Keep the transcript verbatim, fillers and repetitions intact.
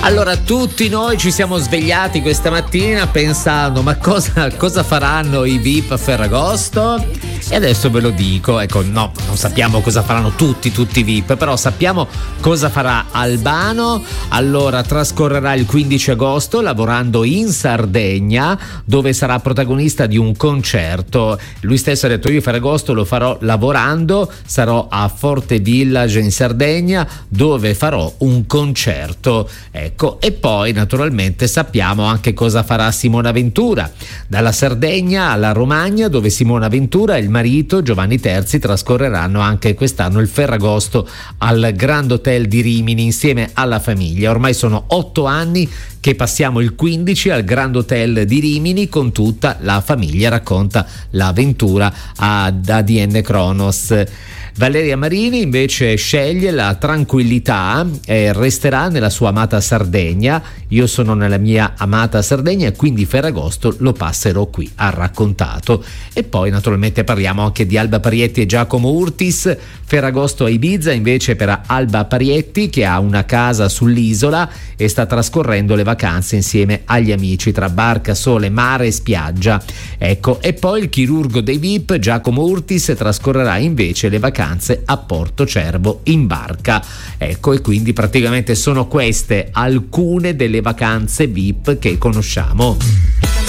Allora, tutti noi ci siamo svegliati questa mattina pensando: ma cosa, cosa faranno i V I P a Ferragosto? E adesso ve lo dico, ecco, no, non sappiamo cosa faranno tutti, tutti i V I P, però sappiamo cosa farà Albano. Allora, trascorrerà il quindici agosto lavorando in Sardegna, dove sarà protagonista di un concerto. Lui stesso ha detto: io Ferragosto lo farò lavorando, sarò a Forte Village in Sardegna, dove farò un concerto. Ecco, e poi naturalmente sappiamo anche cosa farà Simona Ventura. Dalla Sardegna alla Romagna, dove Simona Ventura e il marito Giovanni Terzi trascorreranno anche quest'anno il Ferragosto al Grand Hotel di Rimini insieme alla famiglia. Ormai sono otto anni che passiamo il quindici al Grand Hotel di Rimini con tutta la famiglia, racconta l'avventura ad A D N Kronos. Valeria Marini invece sceglie la tranquillità e resterà nella sua amata Sardegna. Io sono nella mia amata Sardegna e quindi Ferragosto lo passerò qui, ha raccontato. E poi naturalmente parliamo anche di Alba Parietti e Giacomo Urtis. Ferragosto a Ibiza invece per Alba Parietti, che ha una casa sull'isola e sta trascorrendo le vacanze insieme agli amici tra barca, sole, mare e spiaggia. Ecco, e poi il chirurgo dei V I P Giacomo Urtis trascorrerà invece le vacanze a Porto Cervo in barca. Ecco, e quindi praticamente sono queste alcune delle vacanze V I P che conosciamo.